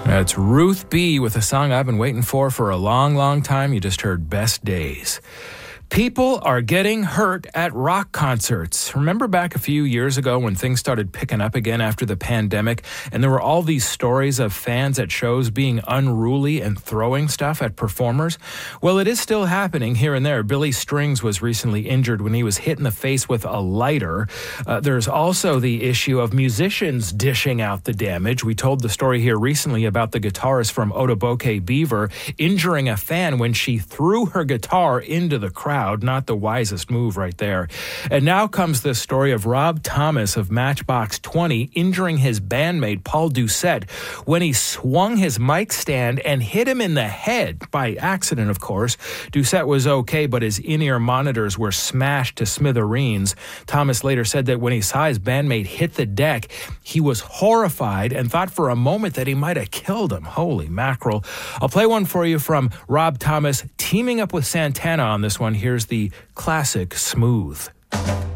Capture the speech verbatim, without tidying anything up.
That's Ruth B. with a song I've been waiting for for a long, long time. You just heard Best Days. People are getting hurt at rock concerts. Remember back a few years ago when things started picking up again after the pandemic, and there were all these stories of fans at shows being unruly and throwing stuff at performers? Well, it is still happening here and there. Billy Strings was recently injured when he was hit in the face with a lighter. Uh, there's also the issue of musicians dishing out the damage. We told the story here recently about the guitarist from Otoboke Beaver injuring a fan when she threw her guitar into the crowd. Not the wisest move right there. And now comes the story of Rob Thomas of Matchbox twenty injuring his bandmate Paul Doucette when he swung his mic stand and hit him in the head, by accident, of course. Doucette was okay, but his in-ear monitors were smashed to smithereens. Thomas later said that when he saw his bandmate hit the deck, he was horrified and thought for a moment that he might have killed him. Holy mackerel. I'll play one for you from Rob Thomas teaming up with Santana on this one. Here's the classic Smooth.